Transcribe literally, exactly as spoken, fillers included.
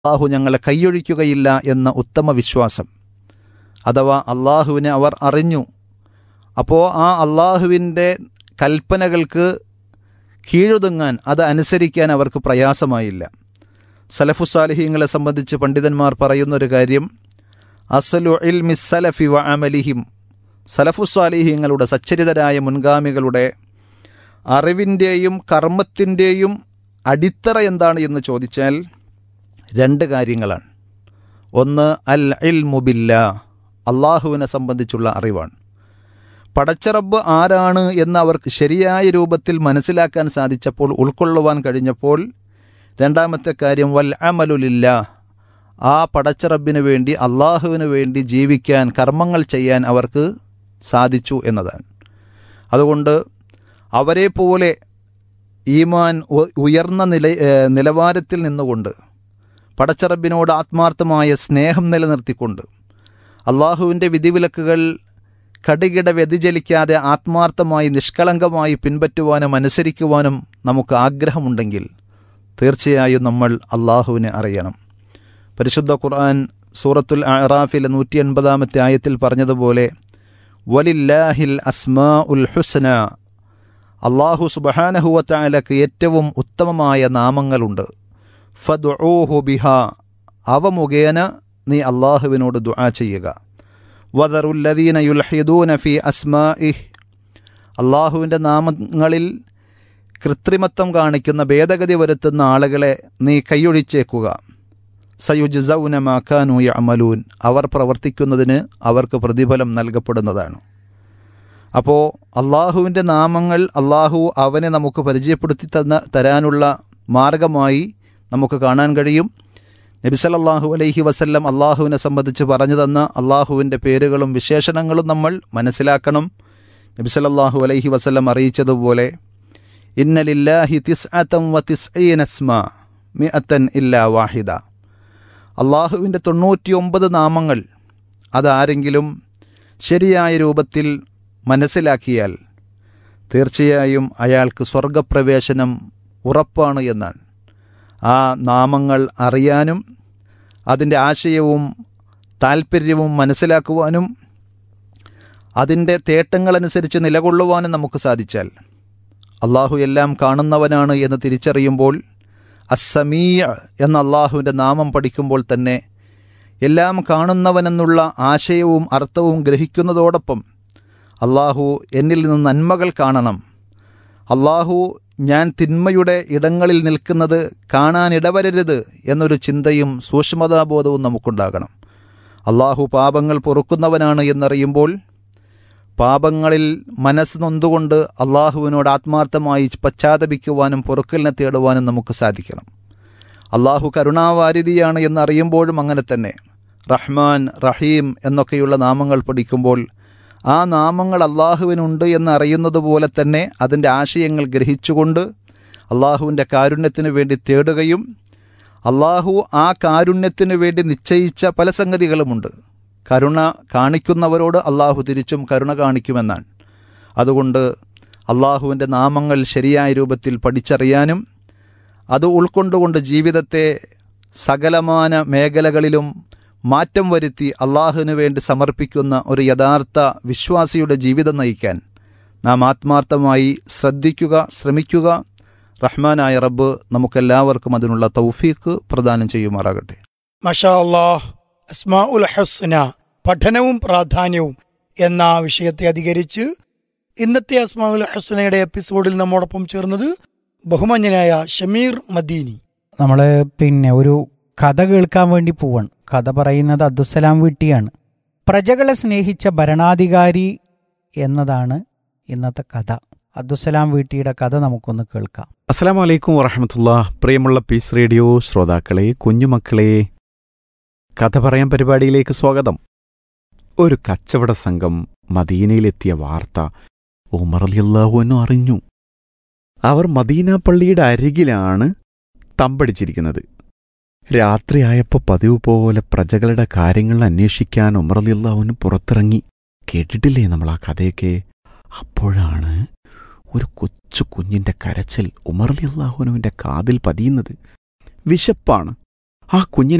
അള്ളാഹു ഞങ്ങളെ കൈയൊഴിക്കുകയില്ല എന്ന ഉത്തമ വിശ്വാസം. അഥവാ അള്ളാഹുവിനെ അവർ അറിഞ്ഞു. അപ്പോൾ ആ അള്ളാഹുവിൻ്റെ കൽപ്പനകൾക്ക് കീഴൊതുങ്ങാൻ, അത് അനുസരിക്കാൻ അവർക്ക് പ്രയാസമായില്ല. സലഫുസാലിഹീങ്ങളെ സംബന്ധിച്ച് പണ്ഡിതന്മാർ പറയുന്നൊരു കാര്യം, അസ്ലു ഇൽമി സലഫി വ അമലിഹിം, സലഫുസാലിഹീങ്ങളുടെ സച്ചരിതരായ മുൻഗാമികളുടെ അറിവിൻ്റെയും കർമ്മത്തിൻ്റെയും അടിത്തറ എന്താണ് എന്ന് ചോദിച്ചാൽ രണ്ട് കാര്യങ്ങളാണ്. ഒന്ന് അൽ ഇൽമു ബില്ലാ, അള്ളാഹുവിനെ സംബന്ധിച്ചുള്ള അറിവാണ്. പടച്ചറബ്ബ് ആരാണ് എന്ന് അവർക്ക് ശരിയായ രൂപത്തിൽ മനസ്സിലാക്കാൻ സാധിച്ചപ്പോൾ, ഉൾക്കൊള്ളുവാൻ കഴിഞ്ഞപ്പോൾ, രണ്ടാമത്തെ കാര്യം വൽ അമലുലില്ലാ, ആ പടച്ചറബ്ബിന് വേണ്ടി, അള്ളാഹുവിന് വേണ്ടി ജീവിക്കാൻ, കർമ്മങ്ങൾ ചെയ്യാൻ അവർക്ക് സാധിച്ചു എന്നതാണ്. അതുകൊണ്ട് അവരെ പോലെ ഈമാൻ ഉയർന്ന നില നിലവാരത്തിൽ നിന്നുകൊണ്ട്, പടച്ചറബ്ബിനോട് ആത്മാർത്ഥമായ സ്നേഹം നിലനിർത്തിക്കൊണ്ട്, അള്ളാഹുവിൻ്റെ വിധിവിലക്കുകൾ കടുകിട വ്യതിചലിക്കാതെ ആത്മാർത്ഥമായി നിഷ്കളങ്കമായി പിൻപറ്റുവാനും അനുസരിക്കുവാനും നമുക്ക് ആഗ്രഹമുണ്ടെങ്കിൽ തീർച്ചയായും നമ്മൾ അള്ളാഹുവിനെ അറിയണം. പരിശുദ്ധ ഖുർആൻ സൂറത്തുൽ അഅറാഫിലെ നൂറ്റി എൺപതാമത്തെ ആയത്തിൽ പറഞ്ഞതുപോലെ, വലില്ലാഹിൽ അസ്മാ ഉൽ ഹുസ്ന, അള്ളാഹു സുബ്ഹാനഹു വ തആലക്ക് ഏറ്റവും ഉത്തമമായ നാമങ്ങളുണ്ട്. ഫദ്ഉഹു ബിഹാ, അവ മുഖേന നീ അള്ളാഹുവിനോട് ദുആ ചെയ്യുക. വദറുല്ലദീന യുൽഹിദൂന ഫി അസ്മാഇഹ്, അള്ളാഹുവിൻ്റെ നാമങ്ങളിൽ കൃത്രിമത്വം കാണിക്കുന്ന, ഭേദഗതി വരുത്തുന്ന ആളുകളെ നീ കൈയൊഴിച്ചേക്കുക. സയുജ്സൗന മാ കാനൂ യഅമലൂൻ, അവർ പ്രവർത്തിക്കുന്നതിന് അവർക്ക് പ്രതിഫലം നൽകപ്പെടുന്നതാണ്. അപ്പോൾ അള്ളാഹുവിൻ്റെ നാമങ്ങൾ അള്ളാഹു അവനെ നമുക്ക് പരിചയപ്പെടുത്തി തന്ന തരാനുള്ള മാർഗമായി നമുക്ക് കാണാൻ കഴിയും. നബി സല്ലല്ലാഹു അലൈഹി വസല്ലം അള്ളാഹുവിനെ സംബന്ധിച്ച് പറഞ്ഞു തന്ന അള്ളാഹുവിൻ്റെ പേരുകളും വിശേഷണങ്ങളും നമ്മൾ മനസ്സിലാക്കണം. നബി സല്ലല്ലാഹു അലൈഹി വസല്ലം അറിയിച്ചതുപോലെ, ഇന്ന ലില്ലാഹി തിസ്അതൻ വ തിസ്ഈന അസ്മാ മിഅതൻ ഇല്ലാ വാഹിദ, അള്ളാഹുവിൻ്റെ തൊണ്ണൂറ്റി ഒമ്പത് നാമങ്ങൾ അതാരെങ്കിലും ശരിയായ രൂപത്തിൽ മനസ്സിലാക്കിയാൽ തീർച്ചയായും അയാൾക്ക് സ്വർഗപ്രവേശനം ഉറപ്പാണ് എന്നാണ്. ആ നാമങ്ങൾ അറിയാനും അതിൻ്റെ ആശയവും താൽപ്പര്യവും മനസ്സിലാക്കുവാനും അതിൻ്റെ തേട്ടങ്ങളനുസരിച്ച് നിലകൊള്ളുവാനും നമുക്ക് സാധിച്ചാൽ, അള്ളാഹു എല്ലാം കാണുന്നവനാണ് എന്ന് തിരിച്ചറിയുമ്പോൾ, അസ്സമീഅ് എന്ന അള്ളാഹുവിൻ്റെ നാമം പഠിക്കുമ്പോൾ തന്നെ എല്ലാം കാണുന്നവനെന്നുള്ള ആശയവും അർത്ഥവും ഗ്രഹിക്കുന്നതോടൊപ്പം, അള്ളാഹു എന്നിൽ നിന്ന് നന്മകൾ കാണണം, അള്ളാഹു ഞാൻ തിന്മയുടെ ഇടങ്ങളിൽ നിൽക്കുന്നത് കാണാനിടവരരുത് എന്നൊരു ചിന്തയും സൂക്ഷ്മതാബോധവും നമുക്കുണ്ടാകണം. അള്ളാഹു പാപങ്ങൾ പൊറുക്കുന്നവനാണ് എന്നറിയുമ്പോൾ പാപങ്ങളിൽ മനസ്സ് നൊന്തുകൊണ്ട് അള്ളാഹുവിനോട് ആത്മാർത്ഥമായി പശ്ചാത്തപിക്കുവാനും പൊറുക്കലിനെ തേടുവാനും നമുക്ക് സാധിക്കണം. അള്ളാഹു കരുണാവാരിധിയാണ് എന്നറിയുമ്പോഴും അങ്ങനെ തന്നെ. റഹ്മാൻ, റഹീം എന്നൊക്കെയുള്ള നാമങ്ങൾ പഠിക്കുമ്പോൾ ആ നാമങ്ങൾ അള്ളാഹുവിനുണ്ട് എന്നറിയുന്നത് പോലെ തന്നെ അതിൻ്റെ ആശയങ്ങൾ ഗ്രഹിച്ചുകൊണ്ട് അള്ളാഹുവിൻ്റെ കാരുണ്യത്തിന് വേണ്ടി തേടുകയും, അള്ളാഹു ആ കാരുണ്യത്തിന് വേണ്ടി നിശ്ചയിച്ച പല സംഗതികളുമുണ്ട്. കരുണ കാണിക്കുന്നവരോട് അള്ളാഹു തിരിച്ചും കരുണ കാണിക്കുമെന്നാണ്. അതുകൊണ്ട് അള്ളാഹുവിൻ്റെ നാമങ്ങൾ ശരിയായ രൂപത്തിൽ പഠിച്ചറിയാനും അത് ഉൾക്കൊണ്ടുകൊണ്ട് ജീവിതത്തെ സകലമാന മേഖലകളിലും മാറ്റം വരുത്തി അള്ളാഹുവിന് വേണ്ടി സമർപ്പിക്കുന്ന ഒരു യഥാർത്ഥ വിശ്വാസിയുടെ ജീവിതം നയിക്കാൻ നാം ആത്മാർത്ഥമായി ശ്രദ്ധിക്കുക, ശ്രമിക്കുക. റഹ്മാനായ റബ്ബ് നമുക്കെല്ലാവർക്കും അതിനുള്ള തൗഫീഖ് പ്രദാനം ചെയ്യുമാറാകട്ടെ. മാഷാ അല്ലാഹ്. അസ്മാഉൽ ഹുസ്ന, പഠനവും പ്രാധാന്യവും എന്ന വിഷയത്തെ അധികരിച്ച് ഇന്നത്തെ അസ്മാഉൽ ഹുസ്നയുടെ എപ്പിസോഡിൽ നമ്മോടൊപ്പം ചേർന്നത് ബഹുമാന്യനായ ഷമീർ മദീനി. നമ്മൾ പിന്നെ ഒരു കഥ കേൾക്കാൻ വേണ്ടി പോവാണ്. കഥ പറയുന്നത് അബ്ദുസ്സലാം വീട്ടിയാണ്. പ്രജകളെ സ്നേഹിച്ച ഭരണാധികാരി എന്നതാണ് ഇന്നത്തെ കഥ. അബ്ദുസ്സലാം വീട്ടിയുടെ കഥ നമുക്കൊന്ന് കേൾക്കാം. അസ്സലാമു അലൈക്കും വറഹ്മത്തുള്ളാഹി. പ്രിയമുള്ള പീസ് റേഡിയോ ശ്രോതാക്കളെ, കുഞ്ഞുമക്കളെ, കഥ പറയാൻ പരിപാടിയിലേക്ക് സ്വാഗതം. ഒരു കച്ചവട സംഘം മദീനയിലെത്തിയ വാർത്ത ഉമർ റളിയല്ലാഹു അൻഹു അറിഞ്ഞു. അവർ മദീന പള്ളിയുടെ അരികിലാണ് തമ്പടിച്ചിരിക്കുന്നത്. രാത്രിയായപ്പോൾ പതിവ് പോലെ പ്രജകളുടെ കാര്യങ്ങൾ അന്വേഷിക്കാൻ ഉമർ റളിയല്ലാഹു അൻഹു പുറത്തിറങ്ങി. കേട്ടിട്ടില്ലേ നമ്മൾ ആ കഥയൊക്കെ? അപ്പോഴാണ് ഒരു കൊച്ചു കുഞ്ഞിൻ്റെ കരച്ചിൽ ഉമർ റളിയല്ലാഹു അൻഹുവിൻ്റെ കാതിൽ പതിയുന്നത്. വിശപ്പാണ്. ആ കുഞ്ഞിനെ